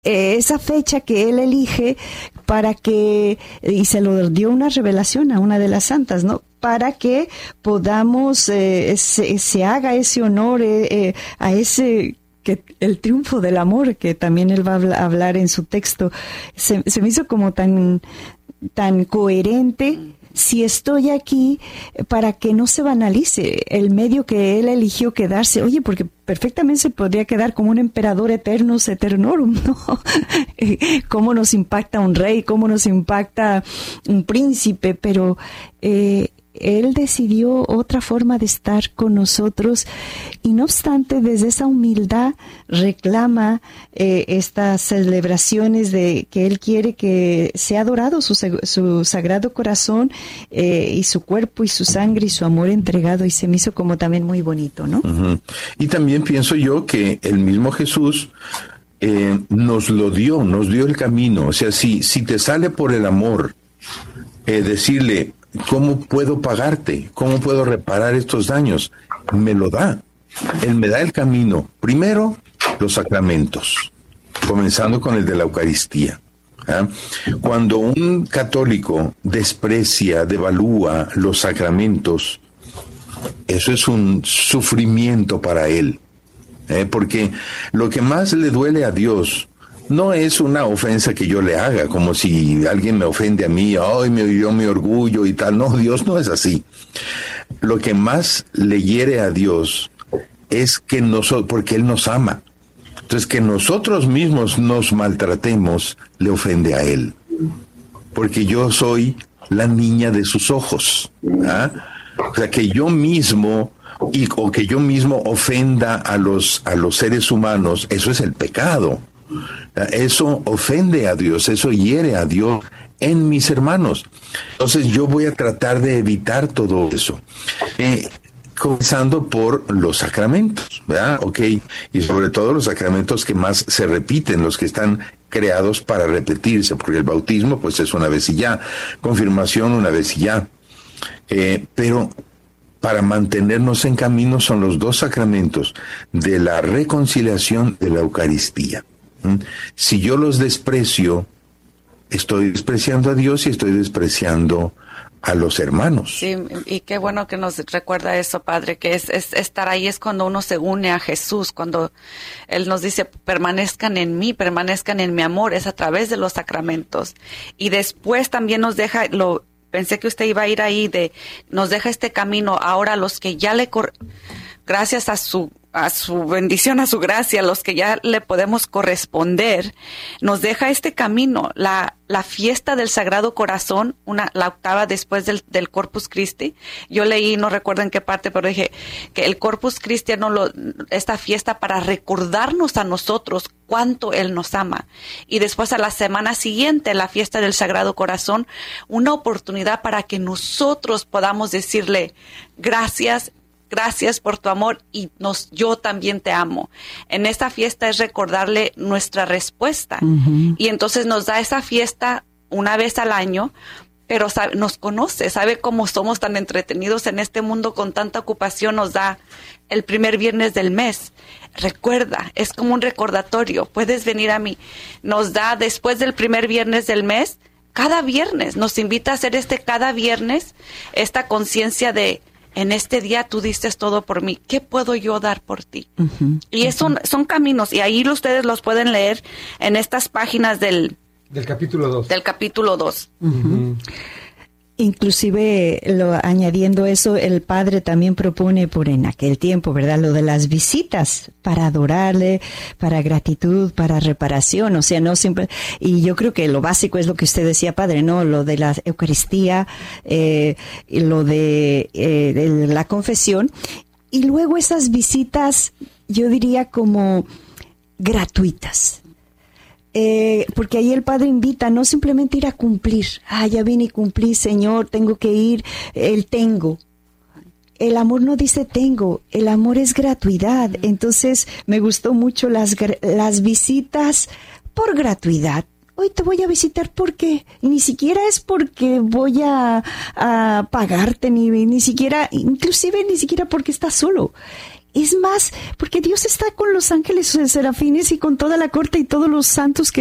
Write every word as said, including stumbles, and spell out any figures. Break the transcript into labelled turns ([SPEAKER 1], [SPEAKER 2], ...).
[SPEAKER 1] eh, esa fecha que él elige para que, y se lo dio una revelación a una de las santas, ¿no? Para que podamos, eh, se, se haga ese honor eh, eh, a ese, que el triunfo del amor, que también él va a hablar en su texto. Se, se me hizo como tan, tan coherente. Si estoy aquí, para que no se banalice el medio que él eligió quedarse. Oye, porque perfectamente se podría quedar como un emperador eternus eternorum, ¿no? Cómo nos impacta un rey, cómo nos impacta un príncipe, pero eh, él decidió otra forma de estar con nosotros y no obstante, desde esa humildad reclama eh, estas celebraciones de que él quiere que sea adorado su, su sagrado corazón eh, y su cuerpo y su sangre y su amor entregado, y se me hizo como también muy bonito, ¿no? Uh-huh.
[SPEAKER 2] Y también pienso yo que el mismo Jesús eh, nos lo dio, nos dio el camino. O sea, si, si te sale por el amor eh, decirle, ¿cómo puedo pagarte? ¿Cómo puedo reparar estos daños? Me lo da. Él me da el camino. Primero, los sacramentos, comenzando con el de la Eucaristía. ¿Ah? Cuando un católico desprecia, devalúa los sacramentos, eso es un sufrimiento para él. ¿Eh? Porque lo que más le duele a Dios no es una ofensa que yo le haga, como si alguien me ofende a mí, ay, me hirió mi orgullo y tal. No, Dios no es así. Lo que más le hiere a Dios es que nosotros, porque Él nos ama. Entonces, que nosotros mismos nos maltratemos le ofende a Él. Porque yo soy la niña de sus ojos. ¿Ah? O sea, que yo mismo, y, o que yo mismo ofenda a los, a los seres humanos, eso es el pecado. Eso ofende a Dios, eso hiere a Dios en mis hermanos. Entonces yo voy a tratar de evitar todo eso. Eh, comenzando por los sacramentos, ¿verdad? Ok, y sobre todo los sacramentos que más se repiten, los que están creados para repetirse, porque el bautismo pues es una vez y ya, confirmación una vez y ya. Eh, pero para mantenernos en camino son los dos sacramentos de la reconciliación de la Eucaristía. Si yo los desprecio, estoy despreciando a Dios y estoy despreciando a los hermanos.
[SPEAKER 3] Sí, y qué bueno que nos recuerda eso, Padre, que es, es estar ahí es cuando uno se une a Jesús, cuando Él nos dice, permanezcan en mí, permanezcan en mi amor, es a través de los sacramentos. Y después también nos deja, lo pensé que usted iba a ir ahí, de nos deja este camino ahora a los que ya le, cor, gracias a su a su bendición, a su gracia, los que ya le podemos corresponder, nos deja este camino, la, la fiesta del Sagrado Corazón, una, la octava después del, del Corpus Christi. Yo leí, no recuerdo en qué parte, pero dije que el Corpus Christi, no lo, esta fiesta para recordarnos a nosotros cuánto Él nos ama. Y después a la semana siguiente, la fiesta del Sagrado Corazón, una oportunidad para que nosotros podamos decirle gracias, gracias por tu amor y nos, yo también te amo. En esta fiesta es recordarle nuestra respuesta. Uh-huh. Y entonces nos da esa fiesta una vez al año, pero sabe, nos conoce, sabe cómo somos tan entretenidos en este mundo con tanta ocupación. Nos da el primer viernes del mes. Recuerda, es como un recordatorio. Puedes venir a mí. Nos da después del primer viernes del mes, cada viernes. Nos invita a hacer este cada viernes, esta conciencia de en este día tú diste todo por mí. ¿Qué puedo yo dar por ti? Uh-huh, y uh-huh. son, son caminos, y ahí ustedes los pueden leer en estas páginas del...
[SPEAKER 4] Del capítulo dos.
[SPEAKER 3] Del capítulo dos.
[SPEAKER 1] Uh-huh. Inclusive, lo, añadiendo eso, el padre también propone por en aquel tiempo, ¿verdad? Lo de las visitas para adorarle, para gratitud, para reparación, o sea, no siempre, y yo creo que lo básico es lo que usted decía, padre, ¿no? Lo de la Eucaristía, eh, y lo de, eh, de la confesión, y luego esas visitas, yo diría como gratuitas. Eh, porque ahí el Padre invita no simplemente ir a cumplir, ah, ya vine y cumplí, Señor, tengo que ir, el tengo. El amor no dice tengo, el amor es gratuidad. Entonces me gustó mucho las, las visitas por gratuidad. Hoy te voy a visitar porque ni siquiera es porque voy a, a pagarte, ni, ni siquiera, inclusive ni siquiera porque estás solo. Es más, porque Dios está con los ángeles serafines y con toda la corte y todos los santos que